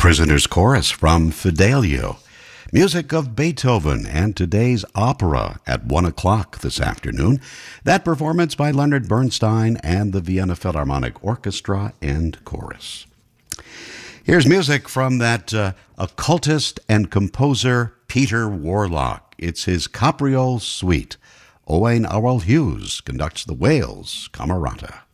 Prisoner's Chorus from Fidelio. Music of Beethoven and today's opera at 1 o'clock this afternoon. That performance by Leonard Bernstein and the Vienna Philharmonic Orchestra and Chorus. Here's music from that occultist and composer Peter Warlock. It's his Capriole Suite. Owain Hughes conducts the Wales Camerata.